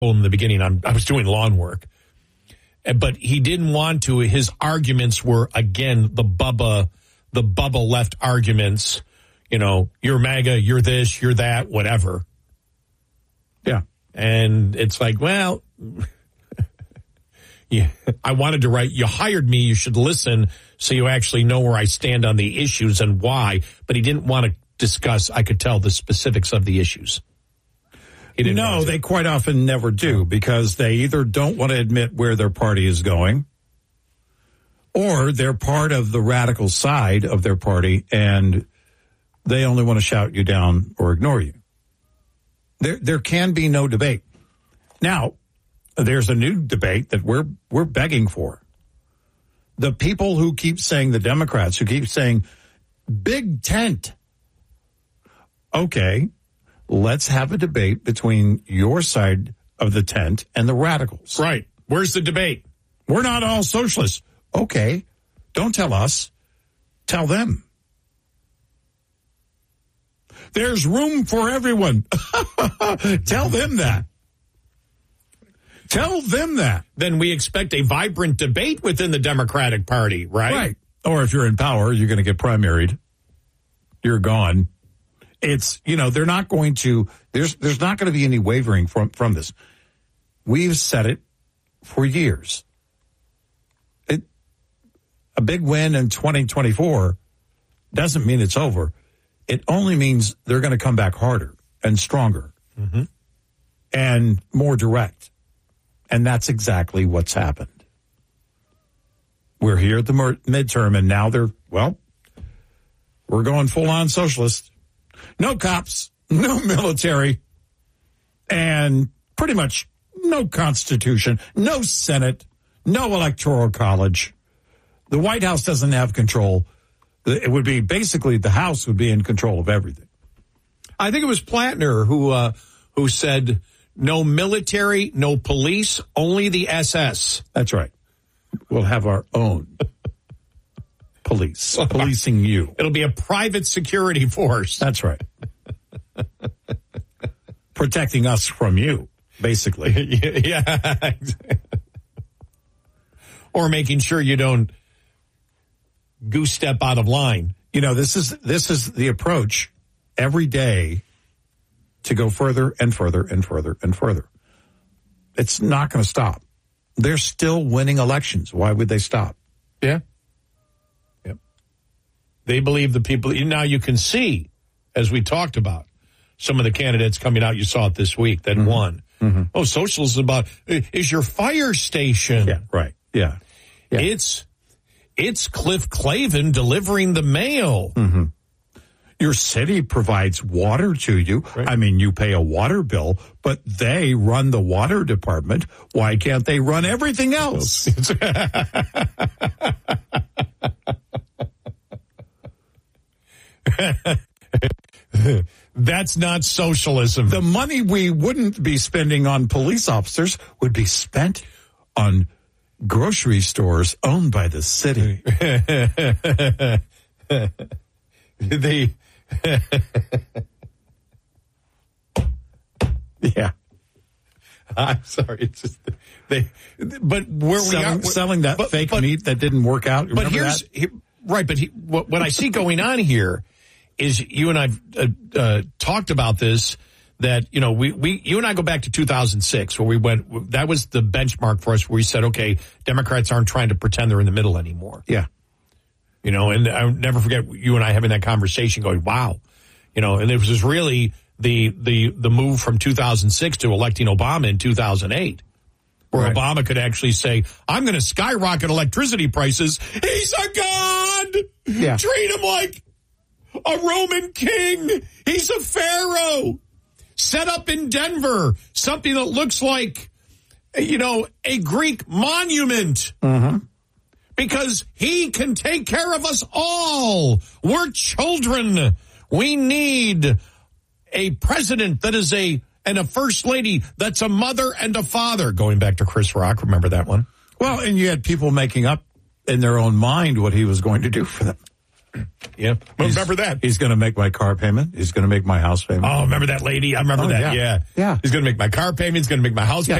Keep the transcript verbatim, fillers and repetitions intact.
in the beginning, I'm, I was doing lawn work. But he didn't want to. His arguments were, again, the Bubba, the Bubba left arguments. You know, you're MAGA, you're this, you're that, whatever. Yeah. And it's like, well, yeah, I wanted to write, you hired me, you should listen so you actually know where I stand on the issues and why. But he didn't want to discuss, I could tell, the specifics of the issues. No, they quite often never do, because they either don't want to admit where their party is going, or they're part of the radical side of their party and they only want to shout you down or ignore you. There, there can be no debate. Now, there's a new debate that we're we're begging for. The people who keep saying, the Democrats who keep saying, big tent. Okay. Let's have a debate between your side of the tent and the radicals. Right. Where's the debate? We're not all socialists. Okay. Don't tell us. Tell them. There's room for everyone. Tell them that. Tell them that. Then we expect a vibrant debate within the Democratic Party, right? Right. Or if you're in power, you're going to get primaried. You're gone. It's, you know, they're not going to, there's there's not going to be any wavering from, from this. We've said it for years. It, a big win in twenty twenty-four doesn't mean it's over. It only means they're going to come back harder and stronger mm-hmm. and more direct. And that's exactly what's happened. We're here at the midterm, and now they're, well, we're going full-on socialist. No cops, no military, and pretty much no Constitution, no Senate, no Electoral College. The White House doesn't have control. It would be basically the House would be in control of everything. I think it was Plattner who uh, who said no military, no police, only the S S. That's right. We'll have our own police policing you. It'll be a private security force. That's right. Protecting us from you, basically. Yeah. Or making sure you don't goose step out of line. You know, this is this is the approach every day to go further and further and further and further. It's not going to stop. They're still winning elections. Why would they stop? Yeah. Yep. They believe the people. Now you can see, as we talked about, some of the candidates coming out. You saw it this week that mm-hmm. won. Mm-hmm. Oh, socialism about is your fire station. Yeah, right. Yeah. yeah. It's it's Cliff Clavin delivering the mail. Mm-hmm. Your city provides water to you. Right. I mean, you pay a water bill, but they run the water department. Why can't they run everything else? That's not socialism. The money we wouldn't be spending on police officers would be spent on grocery stores owned by the city. They... yeah. I'm sorry. It's just they, but where selling, we are selling that but, fake but, meat that didn't work out. But here's he, right. But he, what, what I see going on here is you and I've uh, uh, talked about this. That you know we we you and I go back to two thousand six where we went. That was the benchmark for us where we said, okay, Democrats aren't trying to pretend they're in the middle anymore. Yeah. You know, and I'll never forget you and I having that conversation going, wow. You know, and it was really the the the move from two thousand six to electing Obama in two thousand eight, where right. Obama could actually say, I'm going to skyrocket electricity prices. He's a god! Yeah. Treat him like a Roman king. He's a pharaoh. Set up in Denver something that looks like, you know, a Greek monument. Mm-hmm. Because he can take care of us all. We're children. We need a president that is a, and a first lady that's a mother and a father. Going back to Chris Rock, remember that one? Well, and you had people making up in their own mind what he was going to do for them. Yeah. Well, remember that. He's going to make my car payment. He's going to make my house payment. Oh, remember that lady? I remember Oh, that. yeah. Yeah. Yeah. He's going to make my car payment. He's going to make my house Yeah.